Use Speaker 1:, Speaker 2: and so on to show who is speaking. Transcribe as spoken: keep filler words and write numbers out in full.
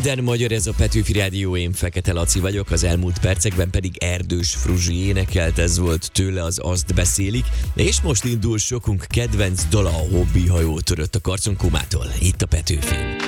Speaker 1: Minden magyar, ez a Petőfi Rádió, én Fekete Laci vagyok, az elmúlt percekben pedig Erdős Fruzsi énekelt, ez volt tőle az Azt beszélik, és most indul sokunk kedvenc dala, a Hobbi hajó törött a Karconkómától, itt a Petőfin.